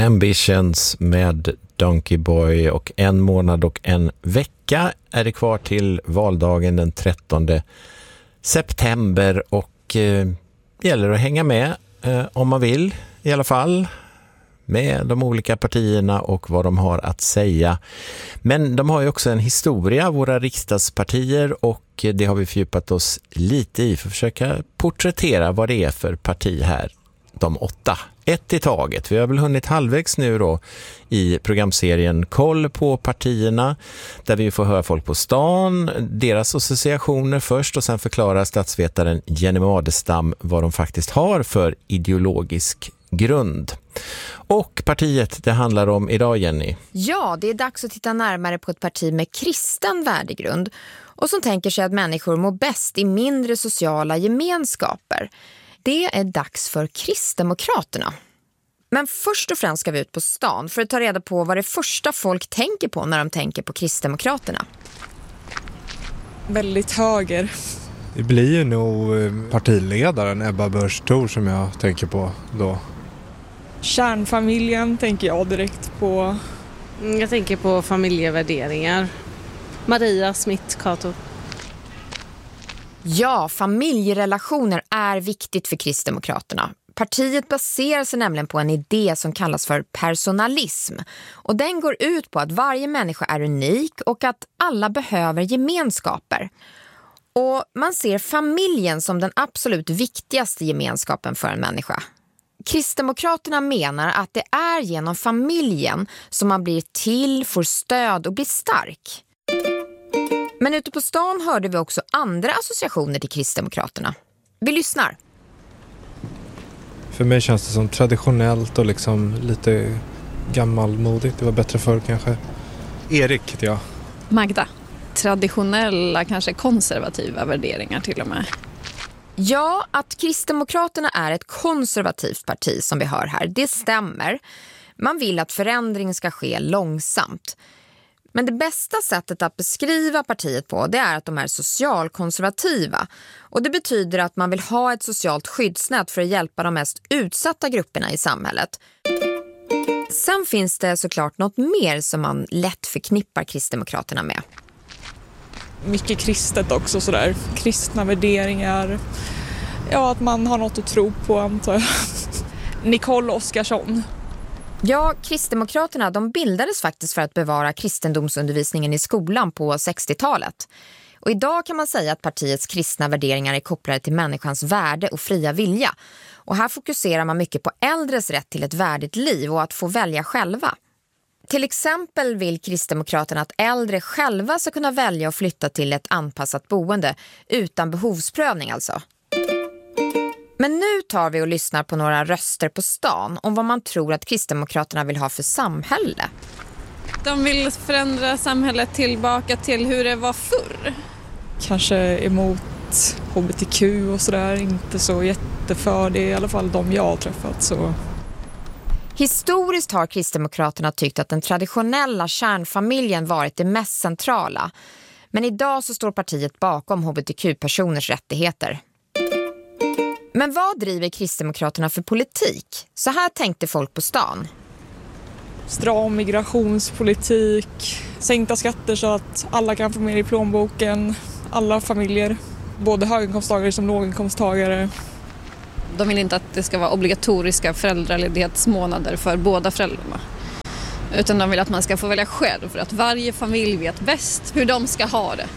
Ambitions med Donkey Boy, och 1 månad och 1 vecka är det kvar till valdagen den 13 september, och gäller att hänga med om man vill i alla fall med de olika partierna och vad de har att säga. Men de har ju också en historia, våra riksdagspartier, och det har vi fördjupat oss lite i för att försöka porträttera vad det är för parti här. De 8. Ett i taget. Vi har väl hunnit halvvägs nu då i programserien Koll på partierna, där vi får höra folk på stan, deras associationer först, och sen förklarar statsvetaren Jenny Madestam vad de faktiskt har för ideologisk grund. Och partiet det handlar om idag, Jenny. Ja, det är dags att titta närmare på ett parti med kristen värdegrund och som tänker sig att människor mår bäst i mindre sociala gemenskaper. Det är dags för Kristdemokraterna. Men först och främst ska vi ut på stan för att ta reda på vad det första folk tänker på när de tänker på Kristdemokraterna. Väldigt höger. Det blir ju nog partiledaren Ebba Busch Thor som jag tänker på då. Kärnfamiljen tänker jag direkt på. Jag tänker på familjevärderingar. Maria Smith Cato. Ja, familjerelationer är viktigt för Kristdemokraterna. Partiet baserar sig nämligen på en idé som kallas för personalism. Och den går ut på att varje människa är unik och att alla behöver gemenskaper. Och man ser familjen som den absolut viktigaste gemenskapen för en människa. Kristdemokraterna menar att det är genom familjen som man blir till, får stöd och blir stark. Men ute på stan hörde vi också andra associationer till Kristdemokraterna. Vi lyssnar. För mig känns det som traditionellt och liksom lite gammalmodigt. Det var bättre förr kanske. Erik heter jag. Magda. Traditionella, kanske konservativa värderingar till och med. Ja, att Kristdemokraterna är ett konservativt parti som vi hör här, det stämmer. Man vill att förändring ska ske långsamt. Men det bästa sättet att beskriva partiet på, det är att de är socialkonservativa. Och det betyder att man vill ha ett socialt skyddsnät för att hjälpa de mest utsatta grupperna i samhället. Sen finns det såklart något mer som man lätt förknippar Kristdemokraterna med. Mycket kristet också sådär. Kristna värderingar. Ja, att man har något att tro på, antar jag. Nicole Oskarsson. Ja, Kristdemokraterna de bildades faktiskt för att bevara kristendomsundervisningen i skolan på 60-talet. Och idag kan man säga att partiets kristna värderingar är kopplade till människans värde och fria vilja. Och här fokuserar man mycket på äldres rätt till ett värdigt liv och att få välja själva. Till exempel vill Kristdemokraterna att äldre själva ska kunna välja att flytta till ett anpassat boende utan behovsprövning alltså. Men nu tar vi och lyssnar på några röster på stan om vad man tror att Kristdemokraterna vill ha för samhälle. De vill förändra samhället tillbaka till hur det var förr. Kanske emot HBTQ och sådär. Inte så jätteför det, i alla fall de jag har träffat. Så. Historiskt har Kristdemokraterna tyckt att den traditionella kärnfamiljen varit det mest centrala. Men idag så står partiet bakom HBTQ-personers rättigheter. Men vad driver Kristdemokraterna för politik? Så här tänkte folk på stan. Stram migrationspolitik, sänkta skatter så att alla kan få mer i plånboken, alla familjer, både höginkomsttagare som låginkomsttagare. De vill inte att det ska vara obligatoriska föräldraledighetsmånader för båda föräldrarna. Utan de vill att man ska få välja själv för att varje familj vet bäst hur de ska ha det.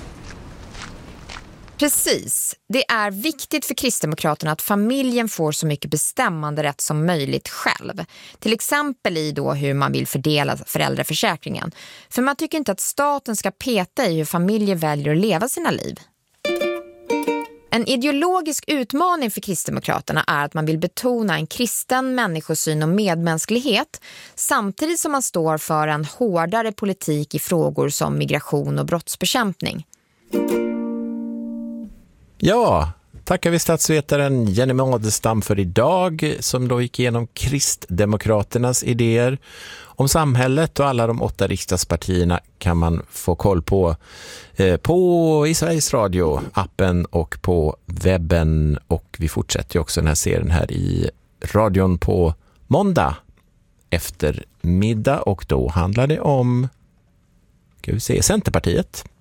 Precis. Det är viktigt för Kristdemokraterna att familjen får så mycket bestämmande rätt som möjligt själv. Till exempel i då hur man vill fördela föräldraförsäkringen. För man tycker inte att staten ska peta i hur familjer väljer att leva sina liv. En ideologisk utmaning för Kristdemokraterna är att man vill betona en kristen människosyn och medmänsklighet samtidigt som man står för en hårdare politik i frågor som migration och brottsbekämpning. Ja, tackar vi statsvetaren Jenny Madestam för idag som då gick igenom Kristdemokraternas idéer om samhället, och alla de 8 riksdagspartierna kan man få koll på i Sveriges Radio, appen och på webben, och vi fortsätter ju också den här serien här i radion på måndag eftermiddag och då handlar det om Centerpartiet.